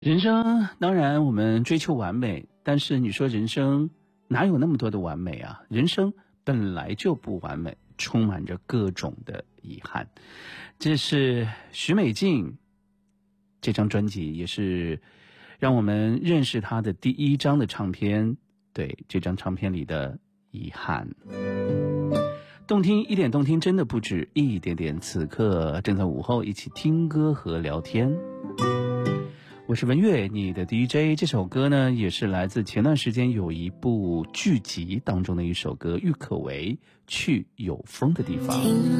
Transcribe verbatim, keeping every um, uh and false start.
人生当然我们追求完美，但是你说人生哪有那么多的完美啊？人生本来就不完美，充满着各种的遗憾。这是许美静这张专辑，也是让我们认识她的第一张的唱片。对，这张唱片里的遗憾，动听一点，动听真的不止一点点。此刻正在午后一起听歌和聊天，我是文月，你的 D J。 这首歌呢也是来自前段时间有一部剧集当中的一首歌，郁可唯去有风的地方。